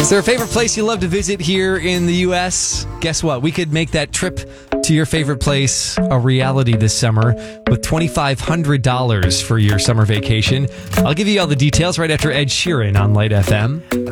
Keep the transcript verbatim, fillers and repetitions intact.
Is there a favorite place you love to visit here in the U S? Guess what? We could make that trip to your favorite place a reality this summer with two thousand five hundred dollars for your summer vacation. I'll give you all the details right after Ed Sheeran on Light F M.